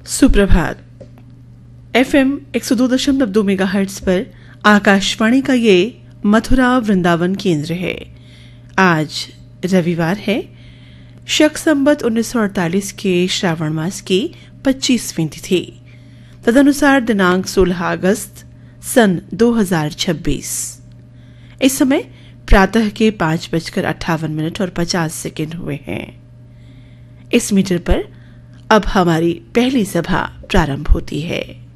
सुप्रभात। FM 102.2 megahertz पर आकाशवाणी का ये मथुरा वृंदावन केंद्र है। आज रविवार है, शक संबत 1948 के श्रावण मास की 25वीं तिथि, तदनुसार दिनांक 16 अगस्त सन 2026। इस समय प्रातः के 5:58 और 50 सेकंड हुए हैं। इस मीटर पर अब हमारी पहली सभा प्रारंभ होती है।